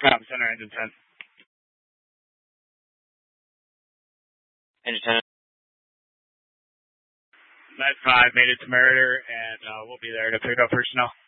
Center, engine 10. Engine 10. 9-5 made it to Meritor, and we'll be there to pick up personnel.